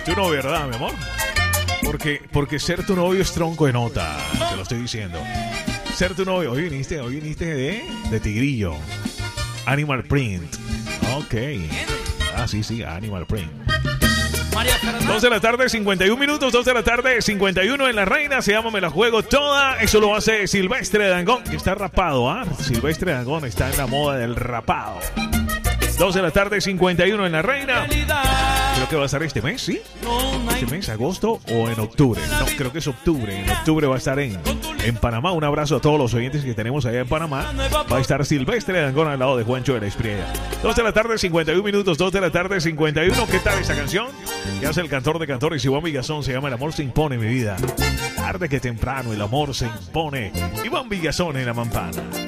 Tu novio, ¿verdad, mi amor? Porque ser tu novio es tronco de nota, te lo estoy diciendo. Ser tu novio, hoy viniste de Tigrillo. Animal Print. Ok. Sí, Animal Print. 2 de la tarde, 51 minutos, 2 de la tarde, 51 en La Reina. Se llama Me la juego toda. Eso lo hace Silvestre Dangond, que está rapado, ¿ah? Silvestre Dangond está en la moda del rapado. 2 de la tarde, 51 en La Reina. Creo que va a estar este mes, ¿sí? Este mes, agosto o en octubre. No, creo que es octubre. En octubre va a estar en Panamá. Un abrazo a todos los oyentes que tenemos allá en Panamá. Va a estar Silvestre Dangond al lado de Juancho de la Espriella. 2 de la tarde, 51 minutos, 2 de la tarde, 51. ¿Qué tal esa canción? Que hace el cantor de cantores, Iván Villazón. Se llama El amor se impone, mi vida. Tarde que temprano el amor se impone. Iván Villazón en La Mampana.